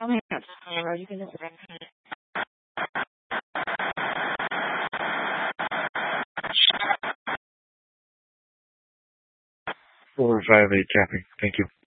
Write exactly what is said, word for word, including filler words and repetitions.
Oh my God. Alright, you can just run. four five eight copy. Thank you.